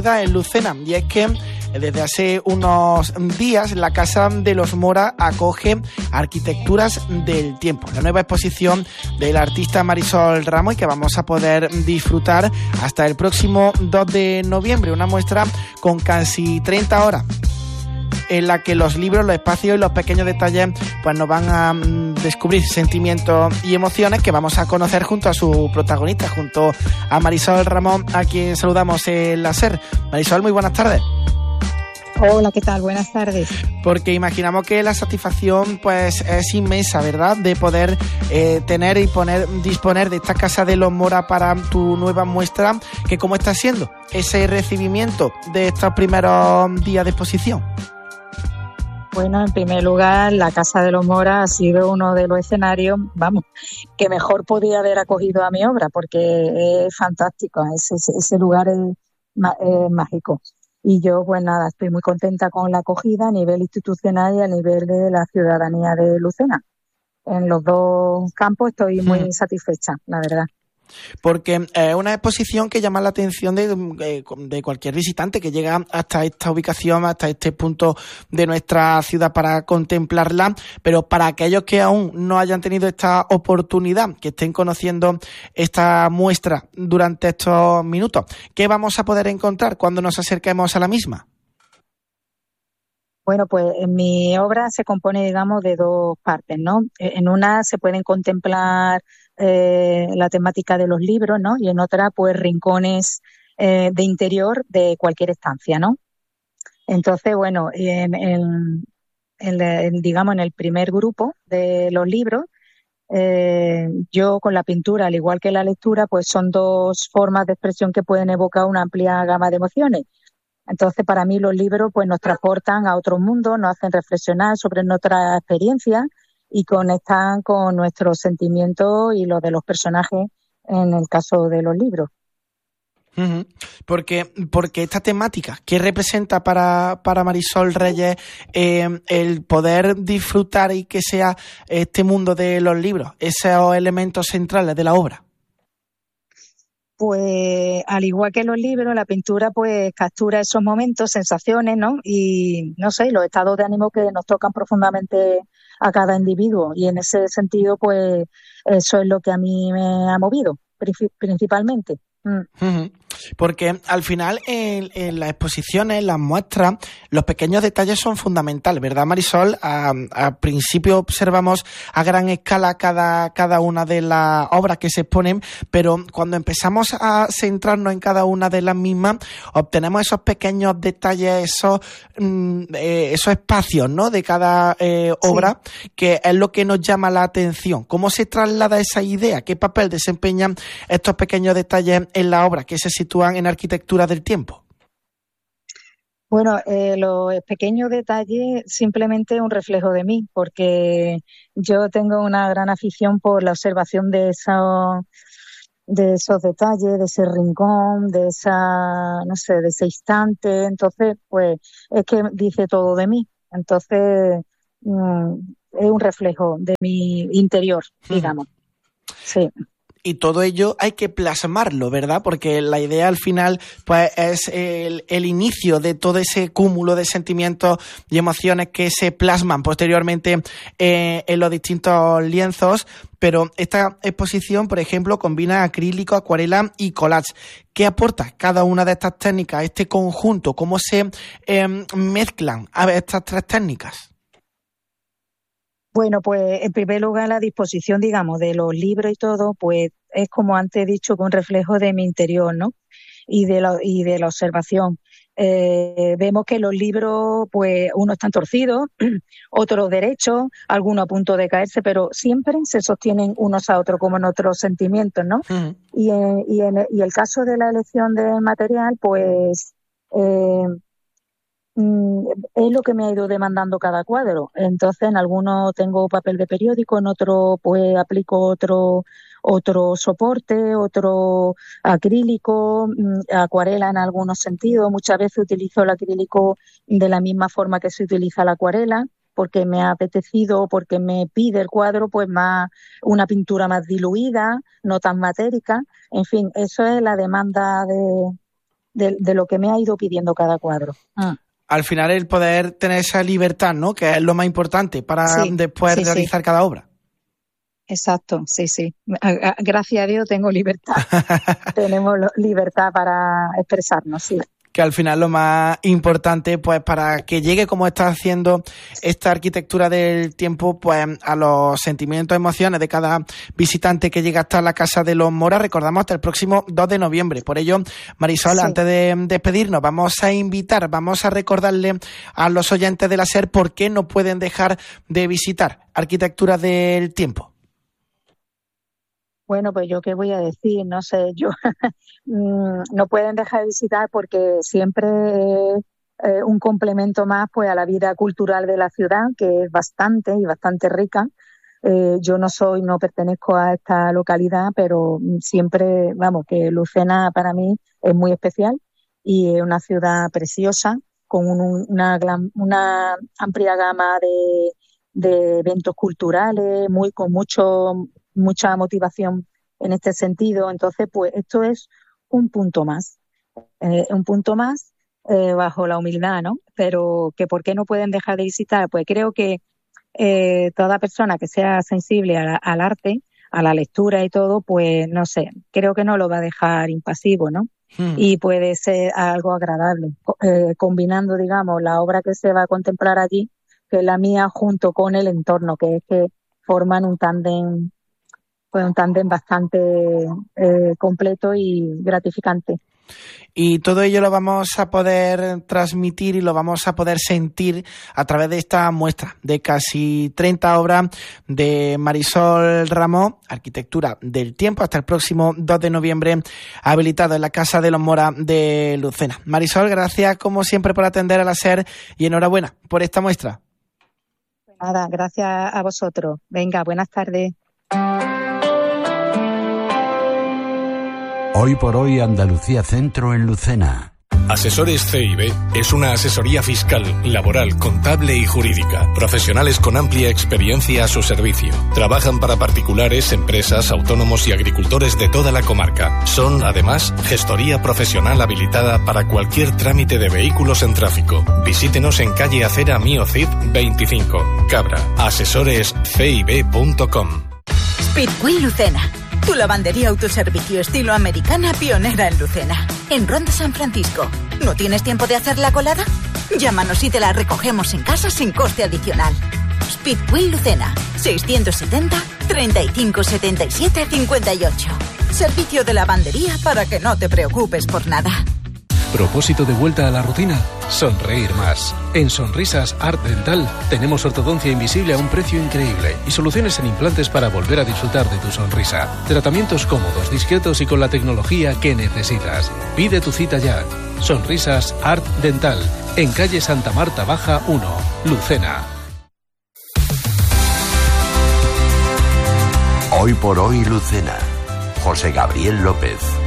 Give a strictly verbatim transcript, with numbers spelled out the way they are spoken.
en Lucena, y es que desde hace unos días la Casa de los Mora acoge Arquitecturas del Tiempo, la nueva exposición del artista Marisol Ramos, y que vamos a poder disfrutar hasta el próximo dos de noviembre, una muestra con casi treinta horas en la que los libros, los espacios y los pequeños detalles pues nos van a mm, descubrir sentimientos y emociones que vamos a conocer junto a su protagonista, junto a Marisol Ramos, a quien saludamos en la SER. Marisol, muy buenas tardes. Hola, ¿qué tal? Buenas tardes. Porque imaginamos que la satisfacción pues es inmensa, ¿verdad? De poder eh, tener y poner disponer de esta Casa de los Mora para tu nueva muestra, que ¿cómo está siendo ese recibimiento de estos primeros días de exposición? Bueno, en primer lugar, la Casa de los Mora ha sido uno de los escenarios, vamos, que mejor podía haber acogido a mi obra, porque es fantástico, ese, ese lugar es, es mágico. Y yo, pues nada, estoy muy contenta con la acogida a nivel institucional y a nivel de la ciudadanía de Lucena. En los dos campos estoy muy mm. satisfecha, la verdad. Porque es eh, una exposición que llama la atención de, de, de cualquier visitante que llega hasta esta ubicación, hasta este punto de nuestra ciudad para contemplarla, pero para aquellos que aún no hayan tenido esta oportunidad, que estén conociendo esta muestra durante estos minutos, ¿qué vamos a poder encontrar cuando nos acerquemos a la misma? Bueno, pues en mi obra se compone, digamos, de dos partes, ¿no? En una se pueden contemplar eh, la temática de los libros, ¿no? Y en otra, pues, rincones eh, de interior de cualquier estancia, ¿no? Entonces, bueno, en, en, en, en, digamos, en el primer grupo de los libros, eh, yo con la pintura, al igual que la lectura, pues son dos formas de expresión que pueden evocar una amplia gama de emociones. Entonces, para mí los libros pues nos transportan a otro mundo, nos hacen reflexionar sobre nuestra experiencia y conectan con nuestros sentimientos y los de los personajes en el caso de los libros. Uh-huh. Porque, porque esta temática, ¿qué representa para, para Marisol Reyes eh, el poder disfrutar y que sea este mundo de los libros, esos elementos centrales de la obra? Pues al igual que los libros, la pintura pues captura esos momentos, sensaciones, ¿no? Y no sé, los estados de ánimo que nos tocan profundamente a cada individuo. Y en ese sentido, pues eso es lo que a mí me ha movido, principalmente. Mm. Uh-huh. Porque al final en, en las exposiciones, en las muestras, los pequeños detalles son fundamentales, ¿verdad, Marisol? A, a principio observamos a gran escala cada, cada una de las obras que se exponen, pero cuando empezamos a centrarnos en cada una de las mismas, obtenemos esos pequeños detalles, esos, mm, eh, esos espacios, ¿no?, de cada eh, obra, sí, que es lo que nos llama la atención. ¿Cómo se traslada esa idea? ¿Qué papel desempeñan estos pequeños detalles en la obra que se sitúan en Arquitecturas del Tiempo? Bueno, eh, los pequeños detalles simplemente un reflejo de mí, porque yo tengo una gran afición por la observación de esos, de esos detalles, de ese rincón, de esa, no sé, de ese instante. Entonces, pues es que dice todo de mí. Entonces, mm, es un reflejo de mi interior, digamos. Hmm. Sí. Y todo ello hay que plasmarlo, ¿verdad? Porque la idea al final pues es el, el inicio de todo ese cúmulo de sentimientos y emociones que se plasman posteriormente eh, en los distintos lienzos. Pero esta exposición, por ejemplo, combina acrílico, acuarela y collage. ¿Qué aporta cada una de estas técnicas a este conjunto? ¿Cómo se eh, mezclan a estas tres técnicas? Bueno, pues en primer lugar la disposición, digamos, de los libros y todo, pues es como antes he dicho, un reflejo de mi interior, ¿no? Y de la, y de la observación. Eh, vemos que los libros, pues unos están torcidos, otros derechos, algunos a punto de caerse, pero siempre se sostienen unos a otros como en otros sentimientos, ¿no? Uh-huh. Y, en, y, en, y el caso de la elección del material, pues eh, es lo que me ha ido demandando cada cuadro. Entonces, en algunos tengo papel de periódico, en otro pues aplico otro otro soporte, otro acrílico, acuarela en algunos sentidos. Muchas veces utilizo el acrílico de la misma forma que se utiliza la acuarela, porque me ha apetecido, porque me pide el cuadro pues más una pintura más diluida, no tan matérica. En fin, eso es la demanda de de, de lo que me ha ido pidiendo cada cuadro. Mm. Al final el poder tener esa libertad, ¿no? Que es lo más importante para sí, después sí, realizar sí. cada obra. Exacto, sí, sí. Gracias a Dios tengo libertad. Tenemos libertad para expresarnos, sí. Que al final lo más importante, pues para que llegue como está haciendo esta arquitectura del tiempo, pues a los sentimientos, emociones de cada visitante que llega hasta la Casa de los Mora. Recordamos hasta el próximo dos de noviembre. Por ello, Marisol, sí. antes de despedirnos, vamos a invitar, vamos a recordarle a los oyentes de la SER por qué no pueden dejar de visitar Arquitectura del Tiempo. Bueno, pues yo qué voy a decir, no sé, yo no pueden dejar de visitar porque siempre es eh, un complemento más pues a la vida cultural de la ciudad, que es bastante y bastante rica. Eh, yo no soy, no pertenezco a esta localidad, pero siempre, vamos, que Lucena para mí es muy especial y es una ciudad preciosa con un, una, una amplia gama de, de eventos culturales, muy con mucho mucha motivación en este sentido. Entonces, pues esto es un punto más, eh, un punto más eh, bajo la humildad, ¿no? Pero que ¿por qué no pueden dejar de visitar? Pues creo que eh, toda persona que sea sensible a la, al arte, a la lectura y todo, pues no sé, creo que no lo va a dejar impasivo, ¿no? Hmm. Y puede ser algo agradable, eh, combinando, digamos, la obra que se va a contemplar allí, que es la mía, junto con el entorno, que es que forman un tándem Pues un tándem bastante eh, completo y gratificante. Y todo ello lo vamos a poder transmitir y lo vamos a poder sentir a través de esta muestra de casi treinta obras de Marisol Ramón, Arquitectura del Tiempo, hasta el próximo dos de noviembre, habilitado en la Casa de los Mora de Lucena. Marisol, gracias como siempre por atender a la SER y enhorabuena por esta muestra. Nada, gracias a vosotros. Venga, buenas tardes. Hoy por hoy Andalucía Centro en Lucena. Asesores C I B es una asesoría fiscal, laboral, contable y jurídica. Profesionales con amplia experiencia a su servicio. Trabajan para particulares, empresas, autónomos y agricultores de toda la comarca. Son, además, gestoría profesional habilitada para cualquier trámite de vehículos en tráfico. Visítenos en calle Acera Mío Cid veinticinco, Cabra. asesores c i b punto com. Speedway Lucena. Tu lavandería autoservicio estilo americana pionera en Lucena. En Ronda San Francisco. ¿No tienes tiempo de hacer la colada? Llámanos y te la recogemos en casa sin coste adicional. Speedway Lucena. seiscientos setenta, treinta y cinco, setenta y siete, cincuenta y ocho. Servicio de lavandería para que no te preocupes por nada. ¿Propósito de vuelta a la rutina? Sonreír más. En Sonrisas Art Dental tenemos ortodoncia invisible a un precio increíble y soluciones en implantes para volver a disfrutar de tu sonrisa. Tratamientos cómodos, discretos y con la tecnología que necesitas. Pide tu cita ya. Sonrisas Art Dental, en calle Santa Marta Baja uno, Lucena. Hoy por hoy Lucena. José Gabriel López.